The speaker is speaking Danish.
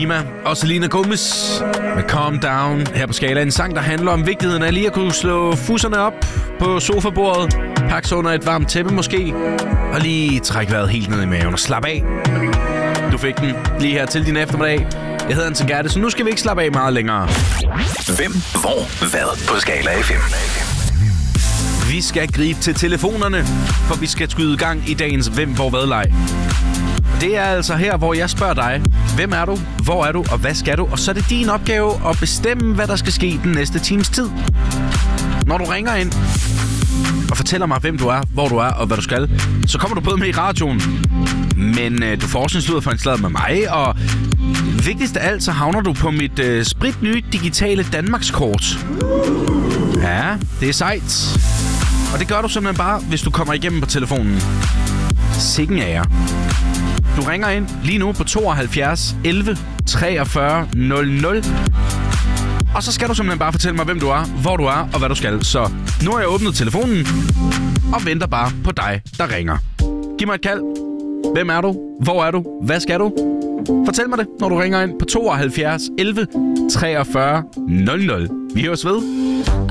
Lima og Selena Gomez med Calm Down her på Skala. En sang, der handler om vigtigheden af lige at kunne slå fusserne op på sofabordet, pakke sig under et varmt tæppe måske, og lige trække vejret helt ned i maven og slappe af. Du fik den lige her til din eftermiddag. Jeg hedder Anton Gerte, så nu skal vi ikke slappe af meget længere. Hvem, hvor, hvad på Skala FM. Vi skal gribe til telefonerne, for vi skal skyde gang i dagens Hvem, hvor, hvad-leg. Det er altså her, hvor jeg spørger dig, hvem er du, hvor er du, og hvad skal du? Og så er det din opgave at bestemme, hvad der skal ske den næste times tid. Når du ringer ind og fortæller mig, hvem du er, hvor du er og hvad du skal, så kommer du både med i radioen, men du får også en sludder for en sladder med mig, og vigtigst af alt, så havner du på mit spritnye digitale Danmarkskort. Ja, det er sejt. Og det gør du simpelthen bare, hvis du kommer igennem på telefonen. Sikken af jer. Du ringer ind lige nu på 72 11 43 00. Og så skal du simpelthen bare fortælle mig, hvem du er, hvor du er og hvad du skal. Så nu har jeg åbnet telefonen og venter bare på dig, der ringer. Giv mig et kald. Hvem er du? Hvor er du? Hvad skal du? Fortæl mig det, når du ringer ind på 72 11 43 00. Vi høres ved.